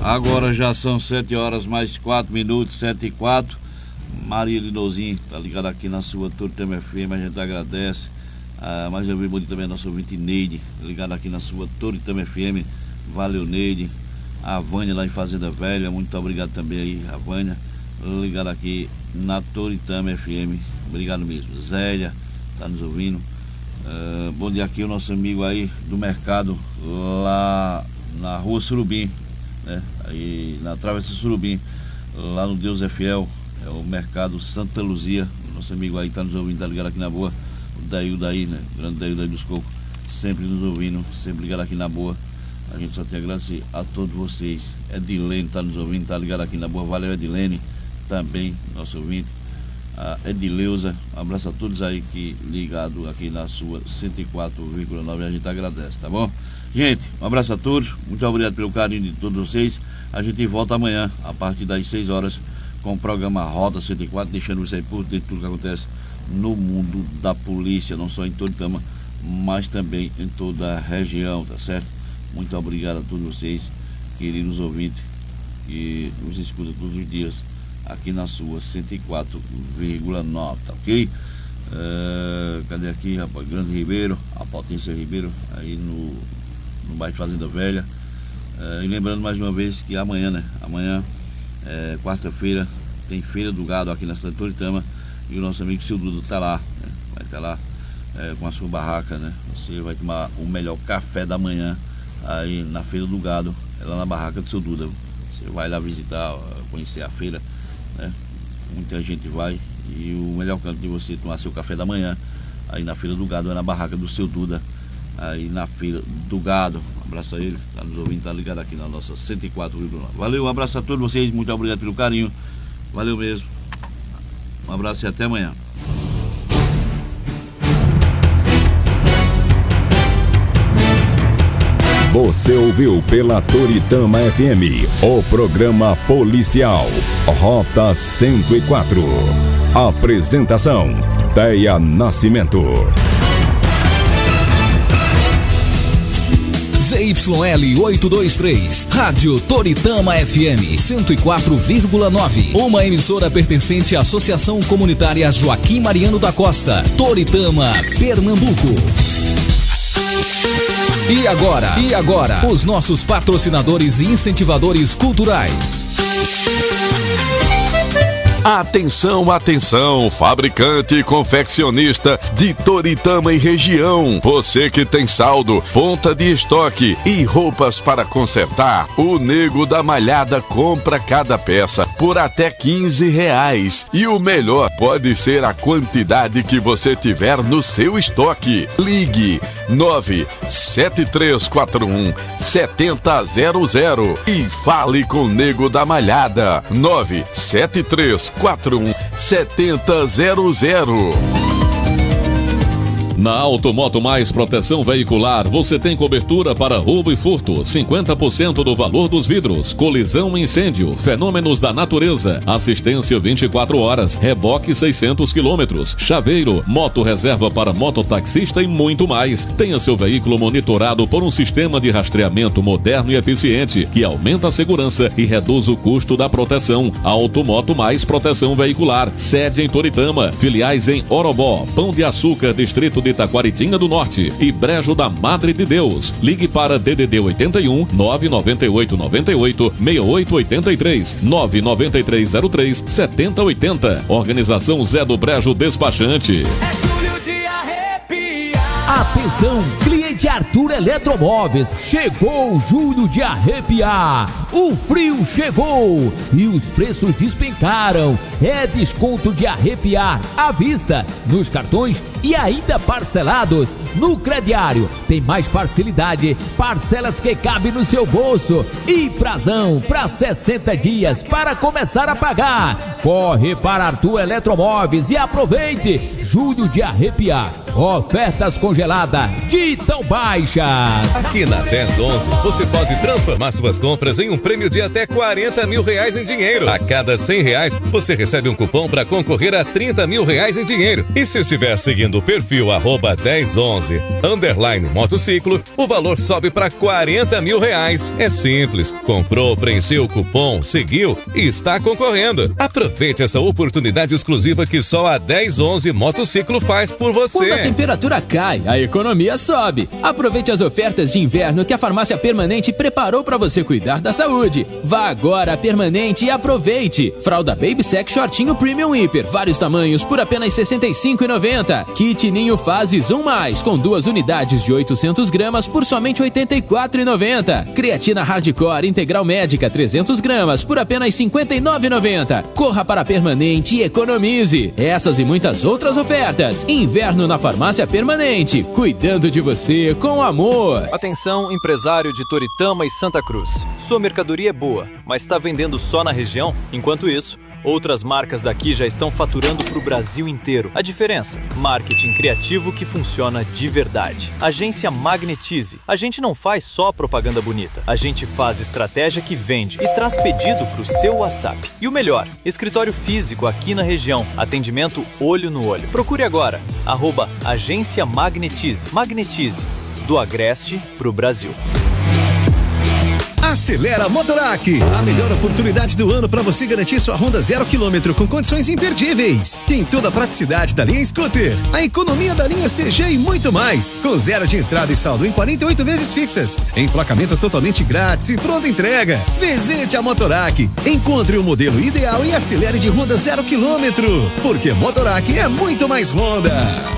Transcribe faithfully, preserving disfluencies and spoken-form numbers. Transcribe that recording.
Agora já são sete horas mais quatro minutos, sete e quatro. Maria Linozinho tá ligada aqui na sua Toritama F M, a gente agradece. Ah, mas eu vi muito também a nossa ouvinte Neide, ligada aqui na sua Toritama F M. Valeu, Neide. A Vânia lá em Fazenda Velha, muito obrigado também aí, a Vânia, ligada aqui na Toritama F M. Obrigado mesmo. Zélia tá nos ouvindo. Uh, bom dia aqui o nosso amigo aí do mercado lá na rua Surubim, né? Aí na Travessa Surubim, lá no Deus é Fiel, é o mercado Santa Luzia. Nosso amigo aí tá nos ouvindo, tá ligado aqui na boa. O Daí, o Daí, né? O grande Daí, o Daí dos Cocos, sempre nos ouvindo, sempre ligado aqui na boa. A gente só tem a agradecer a todos vocês. Edilene tá nos ouvindo, tá ligado aqui na boa. Valeu, Edilene, também, nosso ouvinte. A Edileuza, um abraço a todos aí que ligado aqui na sua cento e quatro vírgula nove, a gente agradece, tá bom? Gente, um abraço a todos, muito obrigado pelo carinho de todos vocês. A gente volta amanhã, a partir das seis horas, com o programa Rota cento e quatro, deixando você aí por dentro de tudo que acontece no mundo da polícia, não só em Toritama, mas também em toda a região, tá certo? Muito obrigado a todos vocês, queridos ouvintes, que nos escutam todos os dias aqui na sua cento e quatro vírgula nove, tá ok? Uh, cadê aqui, rapaz? Grande Ribeiro, a Potência Ribeiro, aí no, no bairro Fazenda Velha. Uh, e lembrando mais uma vez que amanhã, né? Amanhã, é, quarta-feira, tem Feira do Gado aqui na cidade de Toritama, e o nosso amigo Seu Duda tá lá, né? Vai estar lá é, com a sua barraca, né? Você vai tomar o melhor café da manhã aí na Feira do Gado, é lá na barraca do Seu Duda. Você vai lá visitar, conhecer a feira, né? Muita gente vai, e o melhor canto de você tomar seu café da manhã aí na Feira do Gado é na barraca do Seu Duda, aí na Feira do Gado. Um abraço a ele, tá nos ouvindo, tá ligado aqui na nossa cento e quatro vírgula nove. Valeu, um abraço a todos vocês, muito obrigado pelo carinho, valeu mesmo, um abraço e até amanhã. Você ouviu pela Toritama F M o programa policial Rota cento e quatro. Apresentação: Teia Nascimento. Z Y L oitocentos e vinte e três, Rádio Toritama F M cento e quatro vírgula nove, uma emissora pertencente à Associação Comunitária Joaquim Mariano da Costa, Toritama, Pernambuco. E agora, e agora, os nossos patrocinadores e incentivadores culturais. Atenção, atenção, fabricante e confeccionista de Toritama e região. Você que tem saldo, ponta de estoque e roupas para consertar, o Nego da Malhada compra cada peça por até quinze reais. E o melhor pode ser a quantidade que você tiver no seu estoque. Ligue nove sete três quatro um sete zero zero zero e fale com o Nego da Malhada. nove sete três quatro um sete zero zero. Na Automoto Mais Proteção Veicular, você tem cobertura para roubo e furto, cinquenta por cento do valor dos vidros, colisão e incêndio, fenômenos da natureza, assistência vinte e quatro horas, reboque seiscentos quilômetros, chaveiro, moto reserva para mototaxista e muito mais. Tenha seu veículo monitorado por um sistema de rastreamento moderno e eficiente, que aumenta a segurança e reduz o custo da proteção. Automoto Mais Proteção Veicular, sede em Toritama, filiais em Orobó, Pão de Açúcar, Distrito de Itaquaritinga do Norte e Brejo da Madre de Deus. Ligue para D D D oitenta e um, nove nove oito nove oito, seis oito oito três, nove nove três zero três, sete zero oito zero. Organização Zé do Brejo Despachante. É julho de arrepiar. Atenção, cliente Arthur Eletromóveis, chegou julho de arrepiar. O frio chegou e os preços despencaram. É desconto de arrepiar à vista, nos cartões e ainda parcelados. No crediário tem mais facilidade, parcelas que cabem no seu bolso e prazão para sessenta dias para começar a pagar. Corre para Arthur Eletromóveis e aproveite julho de arrepiar. Ofertas congeladas de tão baixas. Aqui na dez onze você pode transformar suas compras em um prêmio de até quarenta mil reais em dinheiro. A cada cem reais você recebe um cupom para concorrer a trinta mil reais em dinheiro. E se estiver seguindo o perfil arroba dez onze onze, underline motociclo, o valor sobe para quarenta mil reais. É simples. Comprou, preencheu o cupom, seguiu e está concorrendo. Aproveite essa oportunidade exclusiva que só a dez onze Motociclo faz por você. Quando a temperatura cai, a economia sobe. Aproveite as ofertas de inverno que a Farmácia Permanente preparou para você cuidar da saúde. Vá agora à Permanente e aproveite. Fralda Baby Sec Shortinho Premium Hiper, vários tamanhos por apenas sessenta e cinco reais e noventa centavos. Kit Ninho Fases um mais, com duas unidades de oitocentos gramas por somente oitenta e quatro reais e noventa centavos. Creatina Hardcore Integral Médica trezentos gramas por apenas cinquenta e nove reais e noventa centavos. Corra para a Permanente e economize. Essas e muitas outras ofertas. Inverno na Farmácia Permanente, cuidando de você com amor. Atenção, empresário de Toritama e Santa Cruz. Sua mercadoria é boa, mas está vendendo só na região? Enquanto isso, outras marcas daqui já estão faturando para o Brasil inteiro. A diferença? Marketing criativo que funciona de verdade. Agência Magnetize. A gente não faz só propaganda bonita. A gente faz estratégia que vende e traz pedido para o seu WhatsApp. E o melhor, escritório físico aqui na região. Atendimento olho no olho. Procure agora. Arroba Agência Magnetize. Magnetize. Do Agreste pro Brasil. Acelera Motorac, a melhor oportunidade do ano para você garantir sua Honda zero quilômetro com condições imperdíveis. Tem toda a praticidade da linha Scooter, a economia da linha C G e muito mais, com zero de entrada e saldo em quarenta e oito vezes fixas, emplacamento totalmente grátis e pronta entrega. Visite a Motorac, encontre o modelo ideal e acelere de Honda zero quilômetro, porque Motorac é muito mais Honda.